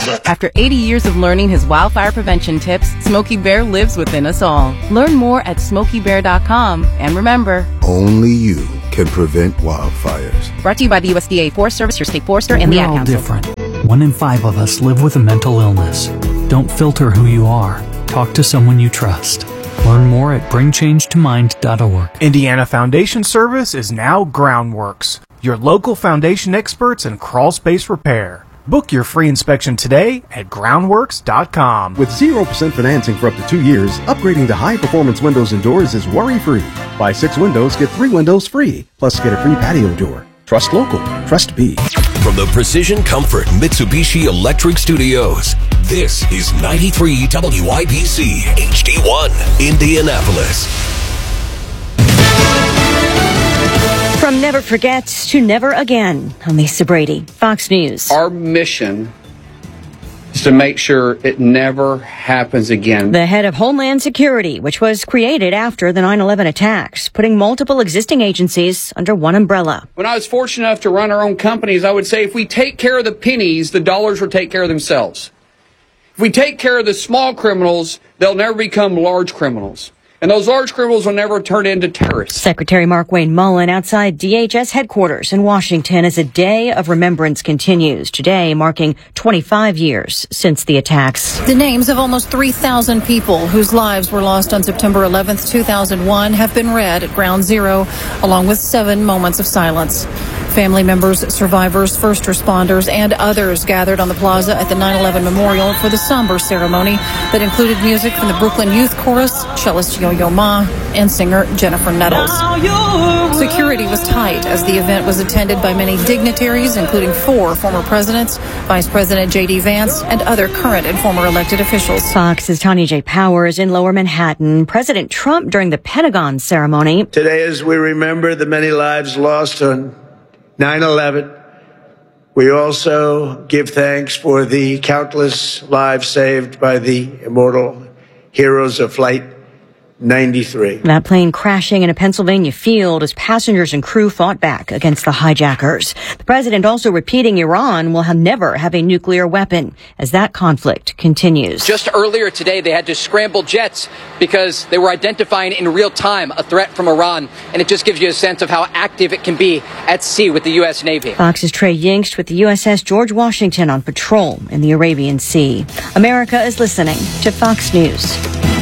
After 80 years of learning his wildfire prevention tips, Smokey Bear lives within us all. Learn more at SmokeyBear.com. And remember, only you can prevent wildfires. Brought to you by the USDA Forest Service, your state forester, and the Ad Council. We're all different. 1 in 5 of us live with a mental illness. Don't filter who you are. Talk to someone you trust. Learn more at bringchangetomind.org. Indiana Foundation Service is now Groundworks, your local foundation experts in crawl space repair. Book your free inspection today at groundworks.com. With 0% financing for up to 2 years, upgrading to high-performance windows and doors is worry-free. Buy 6 windows, get 3 windows free, plus get a free patio door. Trust local. Trust B. From the Precision Comfort Mitsubishi Electric Studios, this is 93 WIBC HD1, Indianapolis. From Never Forget to Never Again, I'm Lisa Brady, Fox News. Our mission is to make sure it never happens again. The head of Homeland Security, which was created after the 9/11 attacks, putting multiple existing agencies under one umbrella. When I was fortunate enough to run our own companies, I would say if we take care of the pennies, the dollars will take care of themselves. If we take care of the small criminals, they'll never become large criminals. And those large criminals will never turn into terrorists. Secretary Mark Wayne Mullen outside DHS headquarters in Washington as a day of remembrance continues. Today marking 25 years since the attacks. The names of almost 3,000 people whose lives were lost on September 11th, 2001 have been read at Ground Zero, along with 7 moments of silence. Family members, survivors, first responders, and others gathered on the plaza at the 9/11 Memorial for the somber ceremony that included music from the Brooklyn Youth Chorus, cellist Yo-Yo Ma, and singer Jennifer Nettles. Security was tight as the event was attended by many dignitaries, including 4 former presidents, Vice President J.D. Vance, and other current and former elected officials. Fox's Tanya J. Powers in Lower Manhattan. President Trump during the Pentagon ceremony. Today, as we remember the many lives lost on 9/11, we also give thanks for the countless lives saved by the immortal heroes of Flight 93. That plane crashing in a Pennsylvania field as passengers and crew fought back against the hijackers. The president also repeating Iran will never have a nuclear weapon as that conflict continues. Just earlier today, they had to scramble jets because they were identifying in real time a threat from Iran. And it just gives you a sense of how active it can be at sea with the U.S. Navy. Fox's Trey Yingst with the USS George Washington on patrol in the Arabian Sea. America is listening to Fox News.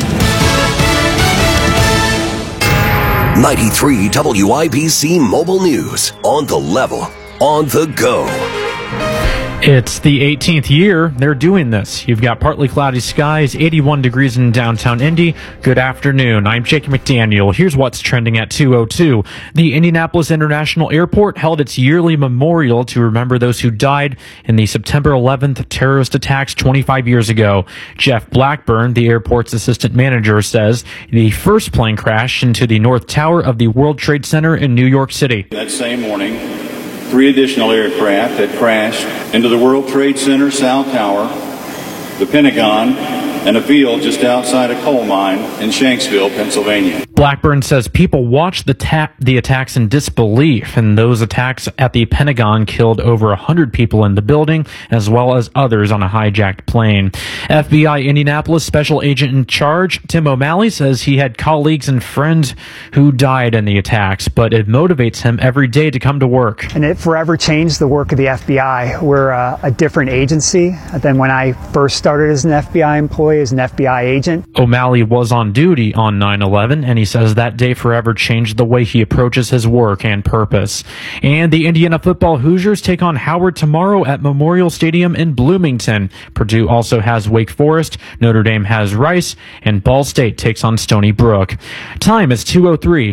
93 WIBC Mobile News. On the level, on the go. It's the 18th year they're doing this. You've got partly cloudy skies, 81 degrees in downtown Indy. Good afternoon. I'm Jake McDaniel. Here's what's trending at 2:02. The Indianapolis International Airport held its yearly memorial to remember those who died in the September 11th terrorist attacks 25 years ago. Jeff Blackburn, the airport's assistant manager, says the first plane crashed into the North Tower of the World Trade Center in New York City. That same morning, 3 additional aircraft had crashed into the World Trade Center South Tower, the Pentagon, and a field just outside a coal mine in Shanksville, Pennsylvania. Blackburn says people watched the attacks in disbelief, and those attacks at the Pentagon killed over 100 people in the building, as well as others on a hijacked plane. FBI Indianapolis Special Agent in Charge, Tim O'Malley, says he had colleagues and friends who died in the attacks, but it motivates him every day to come to work. And it forever changed the work of the FBI. We're a different agency than when I first started as an FBI employee, as an FBI agent. O'Malley was on duty on 9/11, and he says that day forever changed the way he approaches his work and purpose. And the Indiana football Hoosiers take on Howard tomorrow at Memorial Stadium in Bloomington. Purdue also has Wake Forest, Notre Dame has Rice, and Ball State takes on Stony Brook. Time is 2:03.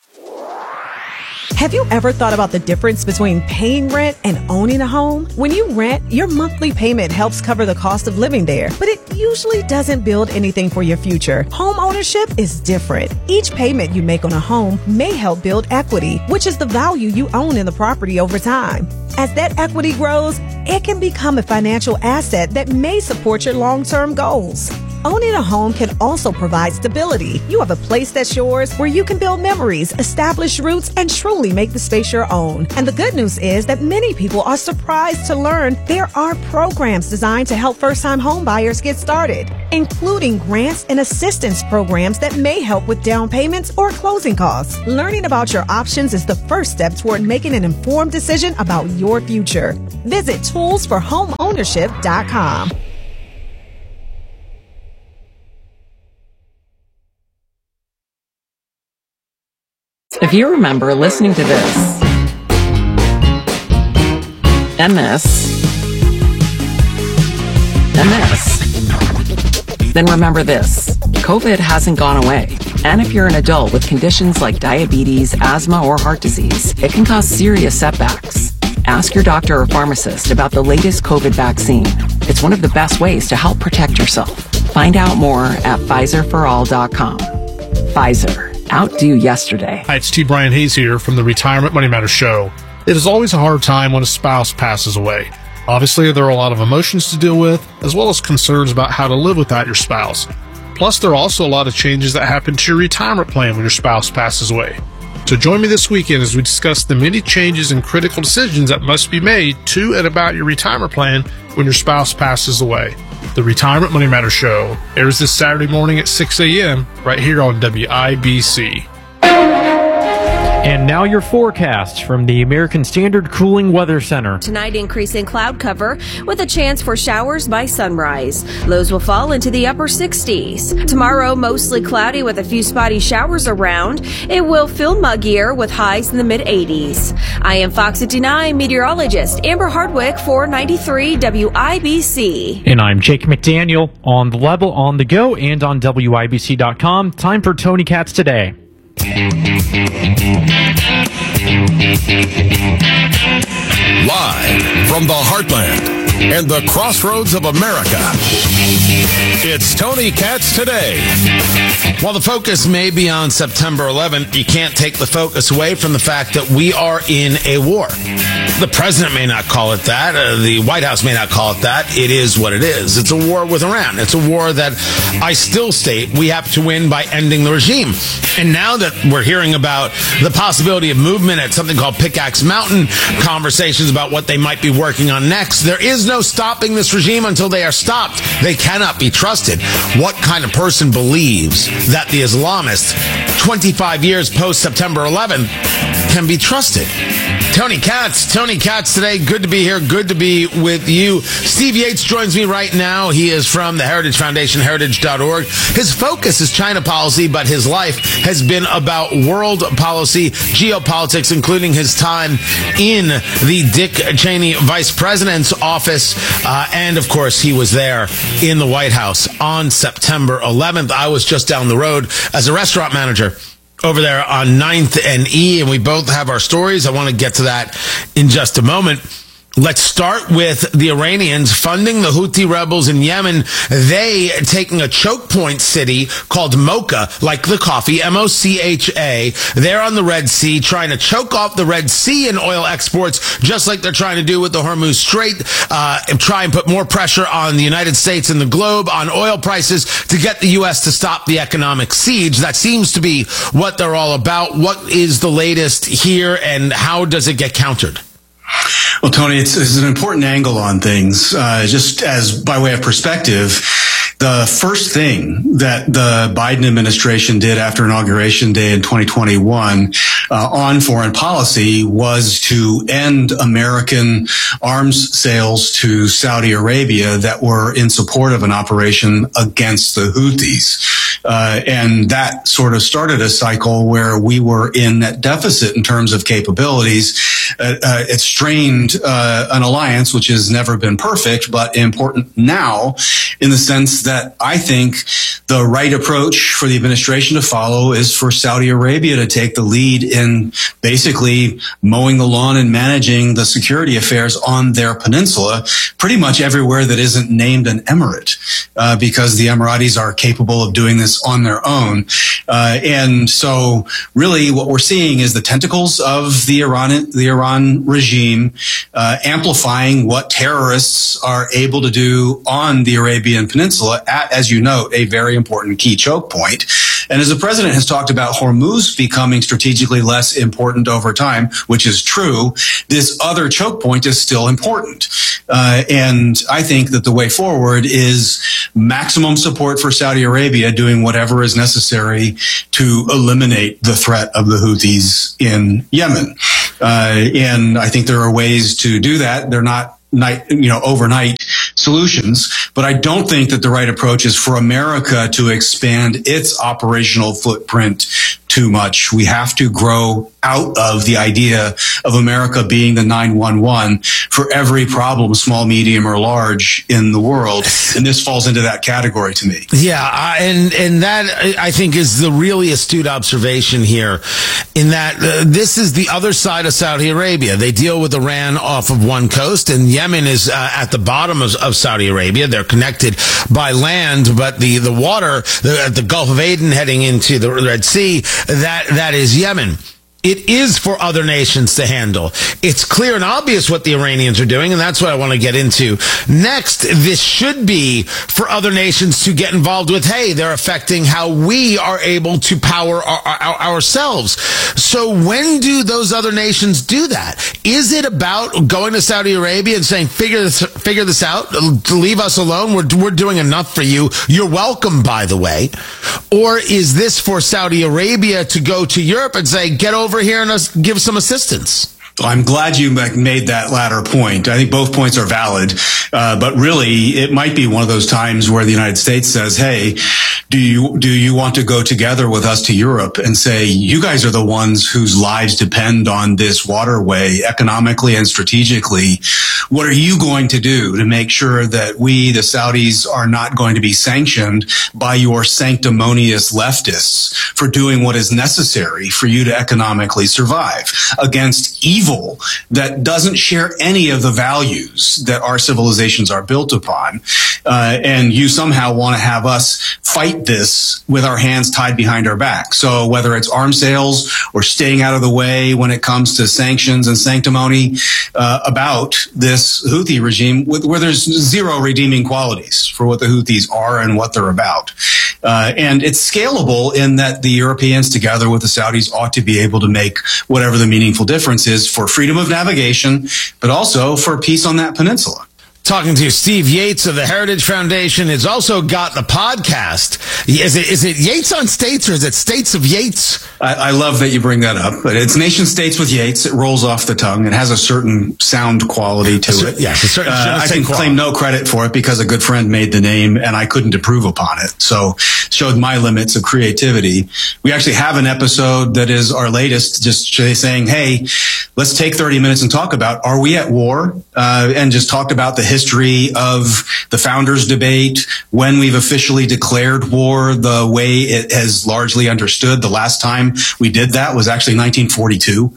Have you ever thought about the difference between paying rent and owning a home? When you rent, your monthly payment helps cover the cost of living there, but it usually doesn't build anything for your future. Home ownership is different. Each payment you make on a home may help build equity, which is the value you own in the property over time. As that equity grows, it can become a financial asset that may support your long-term goals. owning a home can also provide stability. You have a place that's yours where you can build memories, establish roots, and truly make the space your own. And the good news is that many people are surprised to learn there are programs designed to help first-time home buyers get started, including grants and assistance programs that may help with down payments or closing costs. Learning about your options is the first step toward making an informed decision about your future. Visit toolsforhomeownership.com. If you remember listening to this, and this, and this, then remember this. COVID hasn't gone away. And if you're an adult with conditions like diabetes, asthma, or heart disease, it can cause serious setbacks. Ask your doctor or pharmacist about the latest COVID vaccine. It's one of the best ways to help protect yourself. Find out more at PfizerForAll.com. Pfizer. Outdo yesterday. Hi, it's T. Brian Hayes here from the Retirement Money Matters Show. It is always a hard time when a spouse passes away. Obviously, there are a lot of emotions to deal with, as well as concerns about how to live without your spouse. Plus, there are also a lot of changes that happen to your retirement plan when your spouse passes away. So join me this weekend as we discuss the many changes and critical decisions that must be made to and about your retirement plan when your spouse passes away. The Retirement Money Matters Show airs this Saturday morning at 6 a.m. right here on WIBC. And now your forecast from the American Standard Cooling Weather Center. Tonight, increasing cloud cover with a chance for showers by sunrise. Lows will fall into the upper 60s. Tomorrow, mostly cloudy with a few spotty showers around. It will feel muggier with highs in the mid-80s. I am Fox 59 meteorologist Amber Hardwick for 93 WIBC. And I'm Jake McDaniel on the level, on the go, and on WIBC.com. Time for Tony Katz Today. Live from the heartland and the crossroads of America, it's Tony Katz Today. While the focus may be on September 11th, you can't take the focus away from the fact that we are in a war. The president may not call it that. The White House may not call it that. It is what it is. It's a war with Iran. It's a war that I still state we have to win by ending the regime. And now that we're hearing about the possibility of movement at something called Pickaxe Mountain, conversations about what they might be working on next, there is no stopping this regime until they are stopped. They cannot be trusted. What kind of person believes that the Islamists, 25 years post-September 11th, can be trusted? Tony Katz Today. Good to be here. Good to be with you. Steve Yates joins me right now. He is from the Heritage Foundation, heritage.org. His focus is China policy, but his life has been about world policy, geopolitics, including his time in the Dick Cheney vice president's office. And of course, he was there in the White House on September 11th. I was just down the road as a restaurant manager over there on 9th and E, and we both have our stories. I want to get to that in just a moment. Let's start with the Iranians funding the Houthi rebels in Yemen. They taking a choke point city called Mocha, like the coffee, M-O-C-H-A. They're on the Red Sea, trying to choke off the Red Sea in oil exports, just like they're trying to do with the Hormuz Strait, and try and put more pressure on the United States and the globe on oil prices to get the U.S. to stop the economic siege. That seems to be what they're all about. What is the latest here, and how does it get countered? Well, Tony, it's an important angle on things. Just as by way of perspective, the first thing that the Biden administration did after Inauguration Day in 2021 on foreign policy was to end American arms sales to Saudi Arabia that were in support of an operation against the Houthis. And that sort of started a cycle where we were in net deficit in terms of capabilities. It strained an alliance which has never been perfect, but important now in the sense that I think the right approach for the administration to follow is for Saudi Arabia to take the lead in basically mowing the lawn and managing the security affairs on their peninsula, pretty much everywhere that isn't named an emirate. because the Emiratis are capable of doing this on their own. And so really what we're seeing is the tentacles of the Iran regime amplifying what terrorists are able to do on the Arabian Peninsula at, as you note, a very important key choke point. And as the president has talked about Hormuz becoming strategically less important over time, which is true, this other choke point is still important. And I think that the way forward is maximum support for Saudi Arabia doing whatever is necessary to eliminate the threat of the Houthis in Yemen. And I think there are ways to do that. They're not overnight solutions, but I don't think that the right approach is for America to expand its operational footprint too much. We have to grow out of the idea of America being the 911 for every problem, small, medium, or large in the world. And this falls into that category to me. Yeah, and that, I think, is the really astute observation here, in that this is the other side of Saudi Arabia. They deal with Iran off of one coast, and Yemen is at the bottom of Saudi Arabia. They're connected by land, but the water, the Gulf of Aden heading into the Red Sea, that is Yemen. It is for other nations to handle. It's clear and obvious what the Iranians are doing, and that's what I want to get into. Next, this should be for other nations to get involved with. Hey, they're affecting how we are able to power ourselves. So when do those other nations do that? Is it about going to Saudi Arabia and saying, figure this out, leave us alone, we're doing enough for you, you're welcome, by the way? Or is this for Saudi Arabia to go to Europe and say, get over here and give some assistance? I'm glad you made that latter point. I think both points are valid. But really, it might be one of those times where the United States says, hey, do you want to go together with us to Europe and say, you guys are the ones whose lives depend on this waterway economically and strategically. What are you going to do to make sure that we, the Saudis, are not going to be sanctioned by your sanctimonious leftists for doing what is necessary for you to economically survive against evil that doesn't share any of the values that our civilizations are built upon? And you somehow want to have us fight this with our hands tied behind our back. So whether it's arms sales or staying out of the way when it comes to sanctions and sanctimony about this Houthi regime, where there's zero redeeming qualities for what the Houthis are and what they're about. And it's scalable in that the Europeans, together with the Saudis, ought to be able to make whatever the meaningful difference is for freedom of navigation, but also for peace on that peninsula. Talking to Steve Yates of the Heritage Foundation. It's also got the podcast. Is it Yates on States, or is it States of Yates? I love that you bring that up, but it's Nation States with Yates. It rolls off the tongue. It has a certain sound quality to it. Yes, I can claim no credit for it because a good friend made the name and I couldn't improve upon it. So showed my limits of creativity. We actually have an episode that is our latest, just saying, hey, let's take 30 minutes and talk about, are we at war? And just talked about the history of the founders debate, when we've officially declared war the way it has largely understood. The last time we did that was actually 1942.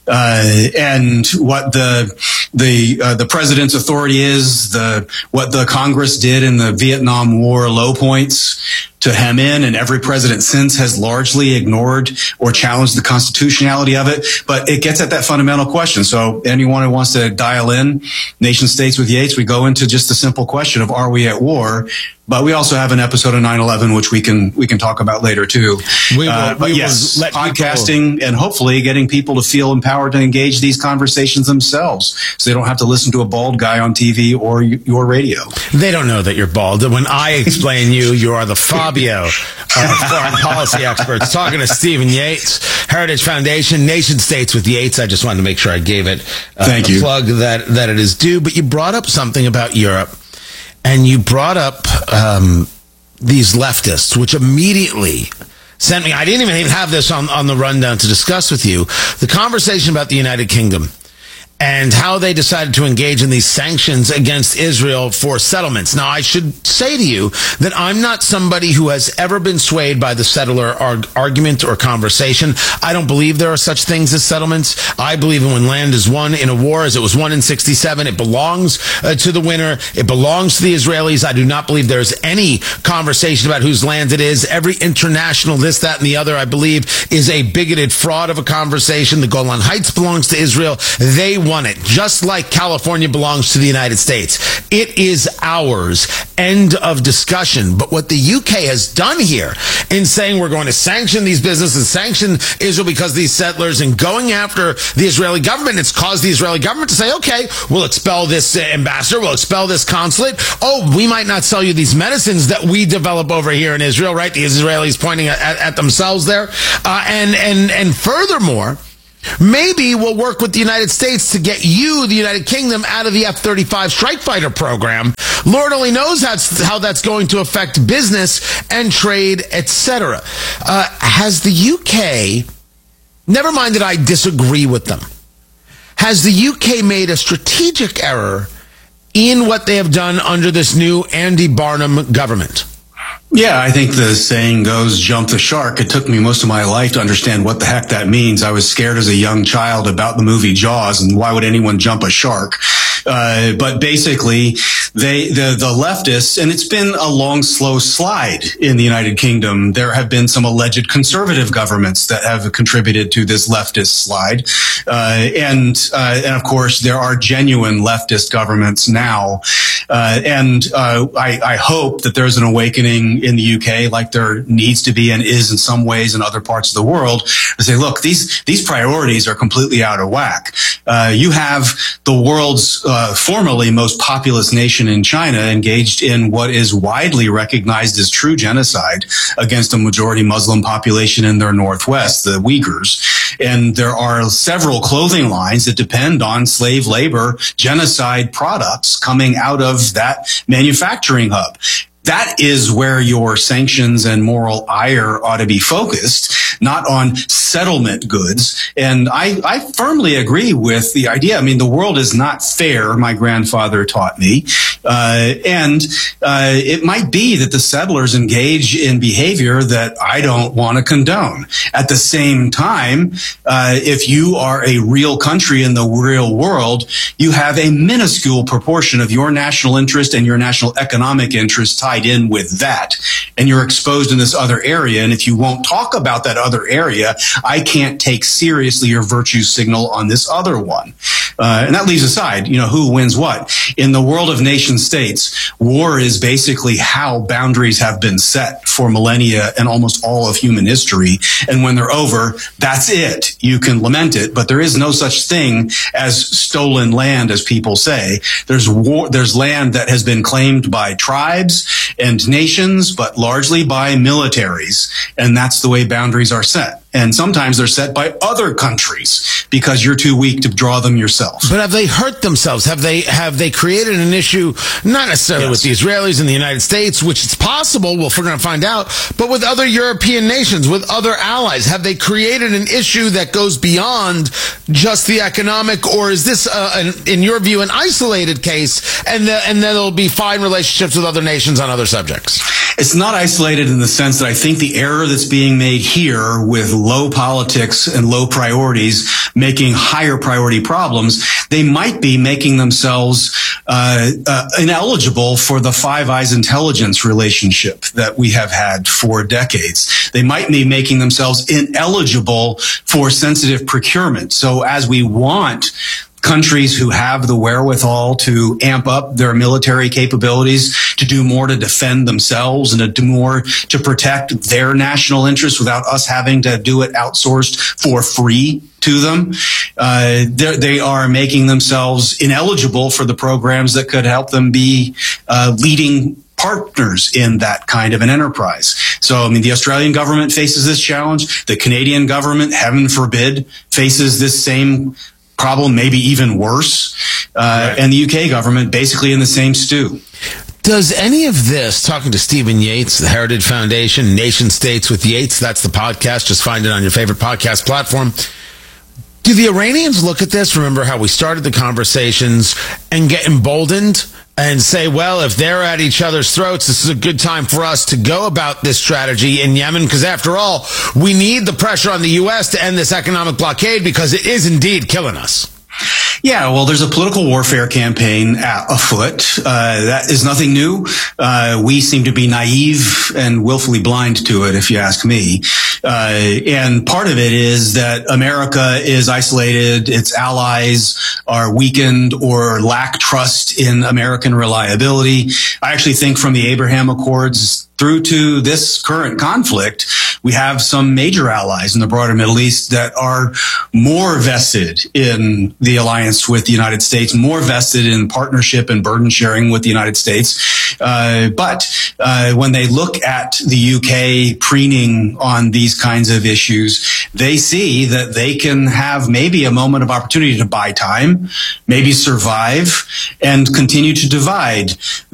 And what the president's authority is, what the Congress did in the Vietnam War low points to hem in, and every president since has largely ignored or challenged the constitutionality of it. But it gets at that fundamental question. So anyone who wants to dial in Nation States with Yates, we go into just the simple question of, are we at war? But we also have an episode of 9/11, which we can talk about later too. But yes, podcasting and hopefully getting people to feel empowered to engage these conversations themselves, so they don't have to listen to a bald guy on TV or your radio. They don't know that you're bald. When I explain you are the Fabio of foreign policy experts. Talking to Stephen Yates, Heritage Foundation, Nation States with Yates. I just wanted to make sure I gave it a plug that it is due. But you brought up something about Europe. And you brought up these leftists, which immediately sent me. I didn't even have this on the rundown to discuss with you. The conversation about the United Kingdom and how they decided to engage in these sanctions against Israel for settlements. Now, I should say to you that I'm not somebody who has ever been swayed by the settler argument or conversation. I don't believe there are such things as settlements. I believe when land is won in a war, as it was won in 1967, it belongs to the winner. It belongs to the Israelis. I do not believe there's any conversation about whose land it is. Every international this, that, and the other, I believe, is a bigoted fraud of a conversation. The Golan Heights belongs to Israel. They won it, just like California belongs to the United States. It is ours. End of discussion. But what the UK has done here in saying we're going to sanction these businesses, sanction Israel because these settlers, and going after the Israeli government, it's caused the Israeli government to say, okay, we'll expel this ambassador, we'll expel this consulate. Oh, we might not sell you these medicines that we develop over here in Israel, right? The Israelis pointing at themselves there. And furthermore, maybe we'll work with the United States to get you, the United Kingdom, out of the F-35 strike fighter program. Lord only knows how that's going to affect business and trade, etc. Has the UK, never mind that I disagree with them, has the UK made a strategic error in what they have done under this new Andy Barnum government? Yeah, I think the saying goes, jump the shark. It took me most of my life to understand what the heck that means. I was scared as a young child about the movie Jaws, and why would anyone jump a shark? But basically, the leftists, and it's been a long, slow slide in the United Kingdom. There have been some alleged conservative governments that have contributed to this leftist slide. And of course, there are genuine leftist governments now. I hope that there's an awakening in the UK, like there needs to be and is in some ways in other parts of the world, to say, look, these priorities are completely out of whack. You have the world's formerly most populous nation in China engaged in what is widely recognized as true genocide against a majority Muslim population in their northwest, the Uyghurs. And there are several clothing lines that depend on slave labor genocide products coming out of that manufacturing hub. That is where your sanctions and moral ire ought to be focused, not on settlement goods. And I firmly agree with the idea. I mean, the world is not fair, my grandfather taught me. It might be that the settlers engage in behavior that I don't want to condone. At the same time, if you are a real country in the real world, you have a minuscule proportion of your national interest and your national economic interest tied in with that, and you're exposed in this other area. And if you won't talk about that other area, I can't take seriously your virtue signal on this other one. And that leaves aside, who wins what. In the world of nation states, war is basically how boundaries have been set for millennia and almost all of human history. And when they're over, that's it. You can lament it, but there is no such thing as stolen land, as people say. There's land that has been claimed by tribes and nations, but largely by militaries. And that's the way boundaries are set. And sometimes they're set by other countries because you're too weak to draw them yourself. But have they hurt themselves? Have they created an issue, not necessarily with the Israelis and the United States, which it's possible, we're going to find out, but with other European nations, with other allies? Have they created an issue that goes beyond just the economic, or is this, in your view, an isolated case, and then there'll be fine relationships with other nations on other subjects? It's not isolated in the sense that I think the error that's being made here with low politics and low priorities making higher priority problems, they might be making themselves ineligible for the Five Eyes intelligence relationship that we have had for decades. They might be making themselves ineligible for sensitive procurement. So as we want countries who have the wherewithal to amp up their military capabilities, to do more to defend themselves and to do more to protect their national interests without us having to do it outsourced for free to them, they are making themselves ineligible for the programs that could help them be leading partners in that kind of an enterprise. So, the Australian government faces this challenge. The Canadian government, heaven forbid, faces this same problem, maybe even worse. And the UK government basically in the same stew. Does any of this, talking to Stephen Yates, the Heritage Foundation, Nation States with Yates, that's the podcast, just find it on your favorite podcast platform. Do the Iranians look at this? Remember how we started the conversations and get emboldened and say, well, if they're at each other's throats, this is a good time for us to go about this strategy in Yemen, because after all, we need the pressure on the U.S. to end this economic blockade because it is indeed killing us. Yeah, well, there's a political warfare campaign afoot. That is nothing new. We seem to be naive and willfully blind to it, if you ask me. And part of it is that America is isolated. Its allies are weakened or lack trust in American reliability. I actually think from the Abraham Accords through to this current conflict, we have some major allies in the broader Middle East that are more vested in the alliance with the United States, more vested in partnership and burden sharing with the United States. But when they look at the UK preening on these kinds of issues, they see that they can have maybe a moment of opportunity to buy time, maybe survive, and continue to divide